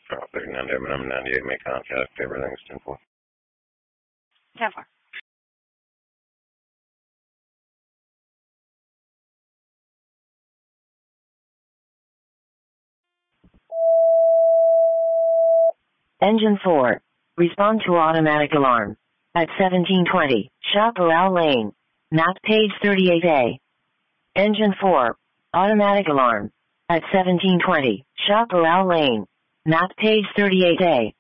Drop 39 Devon, I'm 98, make contact, everything's 10-4. 10-4. Engine 4. Respond to automatic alarm. At 1720, Chaparral Lane. Map page 38A. Engine 4. Automatic alarm. At 1720, Chaparral Lane. Map page 38A.